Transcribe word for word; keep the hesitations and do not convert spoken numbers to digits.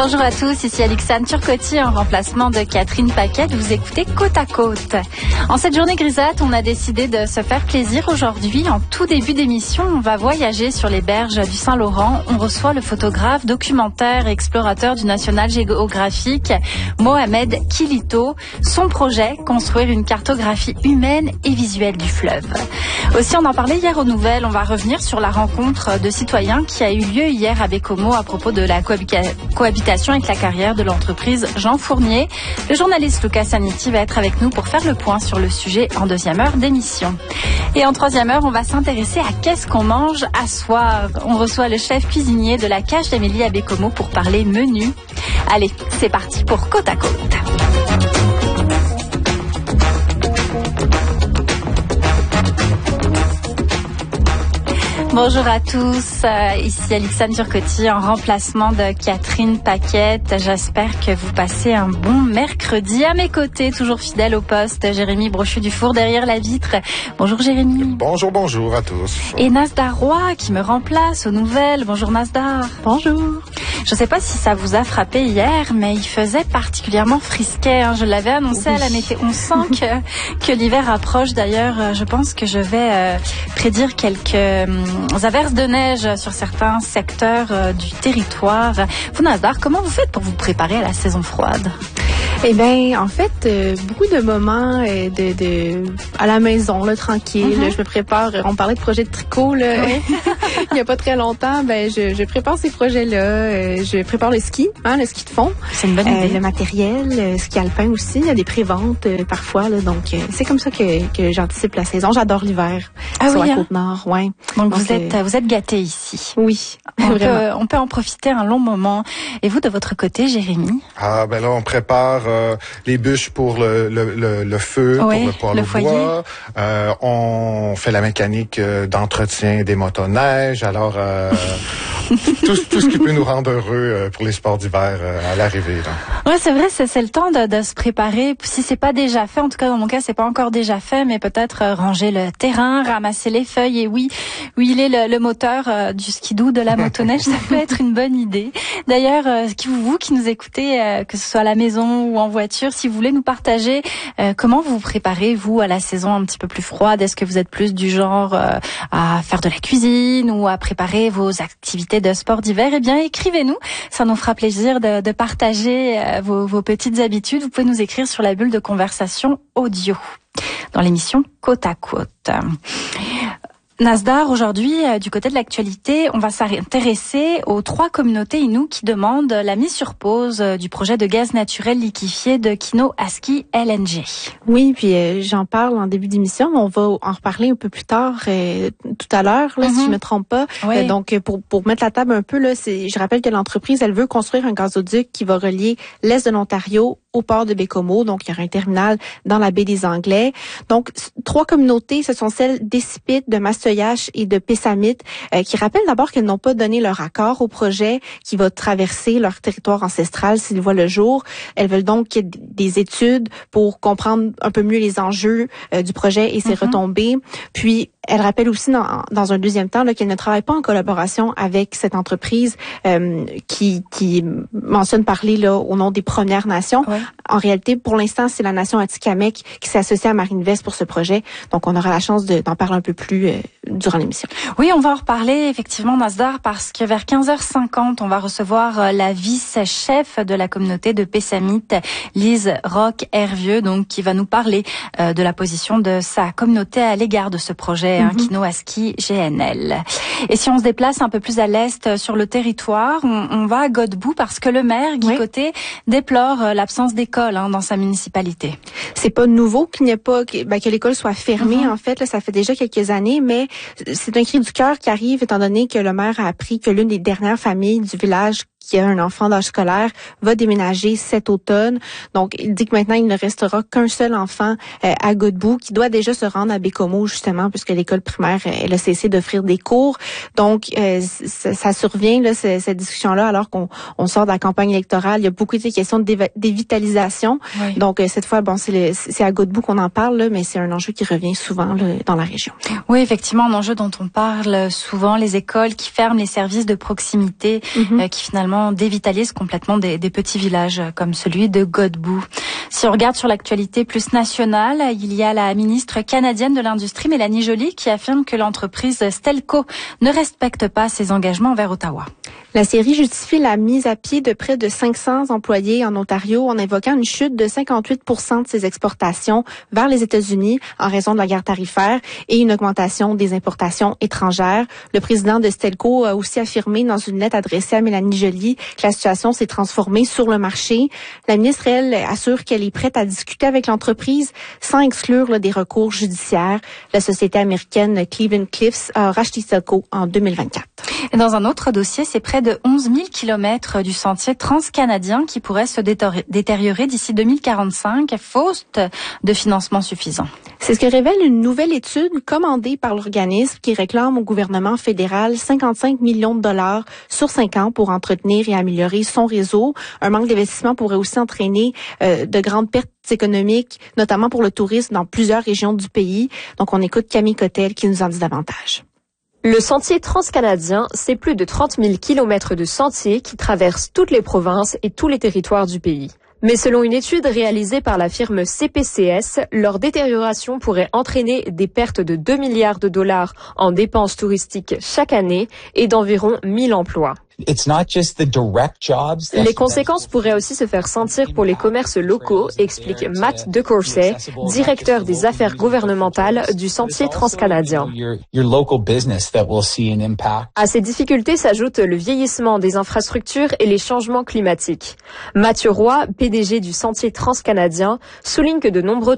Bonjour à tous, ici Alexandre Turcotti en remplacement de Catherine Paquette. Vous écoutez Côte à Côte. En cette journée grisâtre, on a décidé de se faire plaisir aujourd'hui. En tout début d'émission, on va voyager sur les berges du Saint-Laurent. On reçoit le photographe, documentaire et explorateur du National Geographic, Mohamed Kilito. Son projet, construire une cartographie humaine et visuelle du fleuve. Aussi, on en parlait hier aux nouvelles. On va revenir sur la rencontre de citoyens qui a eu lieu hier à Bécomo à propos de la cohabitation avec la carrière de l'entreprise Jean Fournier. Le journaliste Lucas Saniti va être avec nous pour faire le point sur le sujet en deuxième heure d'émission. Et en troisième heure, on va s'intéresser à qu'est-ce qu'on mange à soir. On reçoit le chef cuisinier de la Cage d'Amélie à Bécomo pour parler menu. Allez, c'est parti pour Côte à Côte. Bonjour à tous, euh, ici Alexandre Turcotti en remplacement de Catherine Paquette. J'espère que vous passez un bon mercredi. À mes côtés, toujours fidèle au poste, Jérémy Brochu-Dufour derrière la vitre. Bonjour Jérémy. Bonjour, bonjour à tous. Et Nasdar Roy qui me remplace aux nouvelles. Bonjour Nasdar. Bonjour. Je ne sais pas si ça vous a frappé hier, mais il faisait particulièrement frisquet. Hein. Je l'avais annoncé oui. à la météo. On sent que, que l'hiver approche. D'ailleurs, je pense que je vais euh, prédire quelques euh, averses de neige sur certains secteurs euh, du territoire. Vous, Nasdar, comment vous faites pour vous préparer à la saison froide? Eh bien, en fait, euh, beaucoup de moments euh, de, de à la maison, là, tranquille. Mm-hmm. Là, je me prépare. On parlait de projet de tricot, là. Oui. Il n'y a pas très longtemps. Ben, je, je prépare ces projets-là. Euh, je prépare le ski, hein, le ski de fond. C'est une bonne idée. Euh, le matériel, le ski alpin aussi. Il y a des préventes euh, parfois, là. Donc, euh, c'est comme ça que, que j'anticipe la saison. J'adore l'hiver. Ah sur oui, la hein? Côte-Nord, ouais. Donc, Donc vous êtes, euh, vous êtes gâtés ici. Oui, on vraiment. Peut, on peut en profiter un long moment. Et vous, de votre côté, Jérémy? Ah, ben là, on prépare euh, les bûches pour le, le, le, le feu, oui, pour le poêle le au foyer. bois. Euh, on fait la mécanique euh, d'entretien des motoneiges. Alors, euh, tout, tout ce qui peut nous rendre heureux euh, pour les sports d'hiver euh, à l'arrivée. Oui, c'est vrai, c'est, c'est le temps de, de se préparer. Si c'est pas déjà fait, en tout cas dans mon cas, c'est pas encore déjà fait, mais peut-être euh, ranger le terrain, ramasser les feuilles. Et oui, oui, il est le, le moteur euh, du skidoo, de la motoneige, ça peut être une bonne idée. D'ailleurs, euh, vous qui nous écoutez, euh, que ce soit à la maison ou en voiture, si vous voulez nous partager euh, comment vous vous préparez, vous, à la saison un petit peu plus froide. Est-ce que vous êtes plus du genre euh, à faire de la cuisine ou à préparer vos activités de sport d'hiver? Eh bien, écrivez-nous. Ça nous fera plaisir de, de partager euh, vos, vos petites habitudes. Vous pouvez nous écrire sur la bulle de conversation audio dans l'émission Côte à Côte. Nasdar, aujourd'hui, euh, du côté de l'actualité, on va s'intéresser aux trois communautés Innu qui demandent la mise sur pause euh, du projet de gaz naturel liquéfié de Kino Aski L N G. Oui, puis euh, j'en parle en début d'émission, mais on va en reparler un peu plus tard, euh, tout à l'heure, là, mm-hmm. si je me trompe pas. Oui. Euh, donc, pour pour mettre la table un peu, là, c'est, je rappelle que l'entreprise, elle veut construire un gazoduc qui va relier l'est de l'Ontario au port de Bécomo. Donc, il y aura un terminal dans la baie des Anglais. Donc, trois communautés, ce sont celles d'Espit, de Mastoyache et de Pessamit, euh, qui rappellent d'abord qu'elles n'ont pas donné leur accord au projet qui va traverser leur territoire ancestral s'il voit le jour. Elles veulent donc qu'il y ait des études pour comprendre un peu mieux les enjeux euh, du projet et ses mm-hmm. retombées. Puis, elle rappelle aussi dans, dans un deuxième temps là, qu'elle ne travaille pas en collaboration avec cette entreprise euh, qui, qui mentionne parler là, au nom des Premières Nations. Ouais. En réalité, pour l'instant, c'est la nation Atikamekw qui s'associe à Marinevest pour ce projet. Donc, on aura la chance de, d'en parler un peu plus euh, durant l'émission. Oui, on va en reparler effectivement, Nasdar, parce que vers quinze heures cinquante, on va recevoir la vice-chef de la communauté de Pessamit, Lise Roch-Hervieux, donc qui va nous parler euh, de la position de sa communauté à l'égard de ce projet. Mm-hmm. Hein, Kino Aski G N L. Et si on se déplace un peu plus à l'est sur le territoire, on, on va à Godbout parce que le maire, Guy oui. Côté, déplore euh, l'absence d'école hein, dans sa municipalité. C'est pas nouveau qu'il n'y ait pas que, ben, que l'école soit fermée. Mm-hmm. En fait, là, ça fait déjà quelques années, mais c'est un cri du cœur qui arrive étant donné que le maire a appris que l'une des dernières familles du village qui a un enfant d'âge scolaire va déménager cet automne. Donc, il dit que maintenant, il ne restera qu'un seul enfant euh, à Godbout qui doit déjà se rendre à Bécomo, justement, puisque l'école primaire, elle a cessé d'offrir des cours. Donc, euh, ça, ça survient, là, c- cette discussion-là, alors qu'on on sort de la campagne électorale. Il y a beaucoup de questions de déva- dévitalisation. Oui. Donc, euh, cette fois, bon, c'est, le, c'est à Godbout qu'on en parle, là, mais c'est un enjeu qui revient souvent là, dans la région. Oui, effectivement, un enjeu dont on parle souvent, les écoles qui ferment les services de proximité, mm-hmm. euh, qui finalement également dévitalise complètement des, des petits villages comme celui de Godbout. Si on regarde sur l'actualité plus nationale, il y a la ministre canadienne de l'Industrie, Mélanie Joly, qui affirme que l'entreprise Stelco ne respecte pas ses engagements envers Ottawa. La série justifie la mise à pied de près de cinq cents employés en Ontario en invoquant une chute de cinquante-huit pour cent de ses exportations vers les États-Unis en raison de la guerre tarifaire et une augmentation des importations étrangères. Le président de Stelco a aussi affirmé dans une lettre adressée à Mélanie Joly que la situation s'est transformée sur le marché. La ministre, elle, assure qu'elle est prête à discuter avec l'entreprise sans exclure là, des recours judiciaires. La société américaine Cleveland-Cliffs a racheté Stelco en deux mille vingt-quatre. Et dans un autre dossier, c'est près de onze mille kilomètres du sentier transcanadien qui pourrait se détériorer d'ici deux mille quarante-cinq, faute de financement suffisant. C'est ce que révèle une nouvelle étude commandée par l'organisme qui réclame au gouvernement fédéral cinquante-cinq millions de dollars sur cinq ans pour entretenir et améliorer son réseau. Un manque d'investissement pourrait aussi entraîner euh, de grandes pertes économiques, notamment pour le tourisme dans plusieurs régions du pays. Donc, on écoute Camille Cotel qui nous en dit davantage. Le sentier transcanadien, c'est plus de trente mille kilomètres de sentiers qui traversent toutes les provinces et tous les territoires du pays. Mais selon une étude réalisée par la firme C P C S, leur détérioration pourrait entraîner des pertes de deux milliards de dollars en dépenses touristiques chaque année et d'environ mille emplois. Les conséquences pourraient aussi se faire sentir pour les commerces locaux, explique Matt DeCourcey, directeur des affaires gouvernementales du Sentier transcanadien. À ces difficultés s'ajoute le vieillissement des infrastructures et les changements climatiques. Mathieu Roy, P D G du Sentier transcanadien, souligne que de nombreux